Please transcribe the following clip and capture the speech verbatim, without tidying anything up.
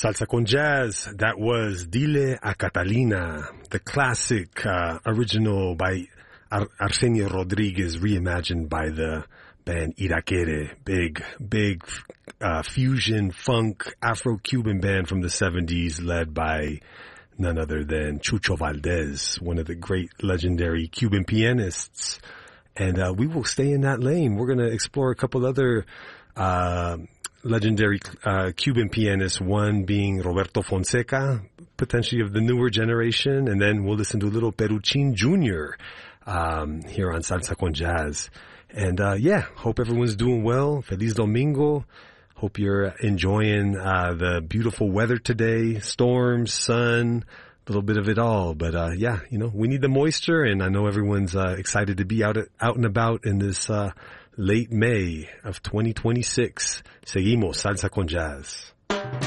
Salsa con Jazz, that was Dile a Catalina, the classic uh, original by Ar- Arsenio Rodriguez, reimagined by the band Irakere, big, big uh, fusion, funk, Afro-Cuban band from the seventies led by none other than Chucho Valdez, one of the great legendary Cuban pianists. And uh, we will stay in that lane. We're going to explore a couple other uh legendary uh, Cuban pianists, one being Roberto Fonseca, potentially of the newer generation, and then we'll listen to little Peruchin Junior um, here on Salsa con Jazz. And uh, yeah, hope everyone's doing well. Feliz Domingo. Hope you're enjoying uh, the beautiful weather today, storms, sun, a little bit of it all. But uh, yeah, you know, we need the moisture, and I know everyone's uh, excited to be out out and about in this uh, late May of twenty twenty-six. Seguimos Salsa con Jazz.